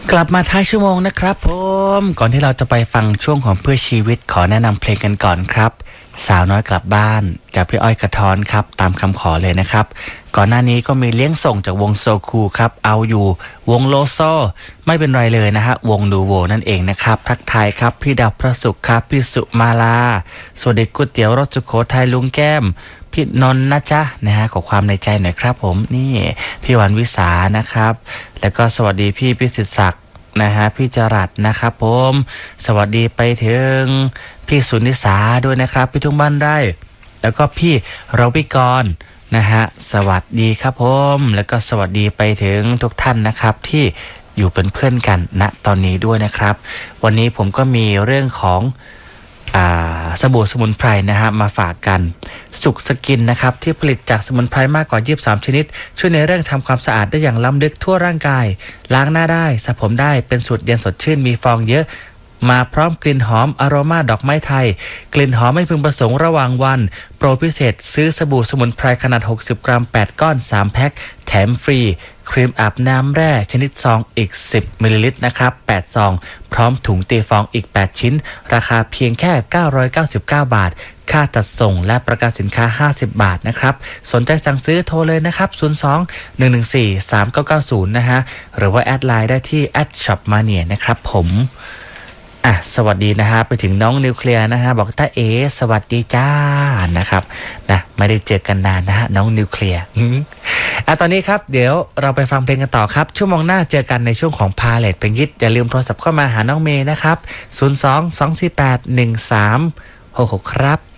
กลับมาท้ายชั่วโมงนะครับผมก่อนที่เราจะไปฟังช่วงของเพื่อชีวิตขอแนะนำเพลงกันก่อนครับสาวน้อยกลับบ้านจากพี่อ้อยกระท้อนครับตามคำขอเลยนะครับก่อนหน้านี้ก็มีเลี้ยงส่งจากวงโซคูครับเอาอยู่วงโลโซไม่เป็นไรเลยนะฮะวงดูโวนั่นเองนะครับทักทายครับพี่ดาวพระสุขครับพี่สุมาลาสวัสดีก๋วยเตี๋ยวรสสุโขทัยลุงแก้มพี่นนท์นะจ๊ะนะฮะขอความในใจหน่อยครับผมนี่พี่วันวิสานะครับแล้วก็สวัสดีพี่พิสิทธิ์ศักดิ์นะฮะพี่จรัสนะครับผมสวัสดีไปถึงพี่สุนิสาด้วยนะครับพี่ทุ่งบ้านไร่แล้วก็พี่รวิกรนะฮะสวัสดีครับผมแล้วก็สวัสดีไปถึงทุกท่านนะครับที่อยู่เป็นเพื่อนกันณตอนนี้ด้วยนะครับวันนี้ผมก็มีเรื่องของสบู่สมุนไพรนะฮะมาฝากกันสุขสกินนะครับที่ผลิตจากสมุนไพรมากกว่า23ชนิดช่วยในเรื่องทำความสะอาดได้อย่างล้ำลึกทั่วร่างกายล้างหน้าได้สระผมได้เป็นสูตรเย็นสดชื่นมีฟองเยอะมาพร้อมกลิ่นหอมอโรมาดอกไม้ไทยกลิ่นหอมไม่พึงประสงค์ระหว่างวันโปรพิเศษซื้อสบู่สมุนไพรขนาด60กรัม8ก้อน3แพ็คแถมฟรีครีมอาบน้ำแร่ชนิดซองอีก10มิลลิลิตรนะครับ8ซองพร้อมถุงตีฟองอีก8ชิ้นราคาเพียงแค่999 บาทค่าจัดส่งและประกันสินค้า50บาทนะครับสนใจสั่งซื้อโทรเลยนะครับ02-114-3990นะฮะหรือว่าแอดไลน์ได้ที่@shopmaniaนะครับผมสวัสดีนะฮะไปถึงน้องนิวเคลียร์นะฮะบอกตาเอสวัสดีจ้านะครับนะไม่ได้เจอกันนานนะฮะน้องนิวเคลียร์ตอนนี้ครับเดี๋ยวเราไปฟังเพลงกันต่อครับชั่วโมงหน้าเจอกันในช่วงของพาเลทเป็นยิดอย่าลืมโทรศัพท์เข้ามาหาน้องเมย์นะครับ02-248-1366ครับ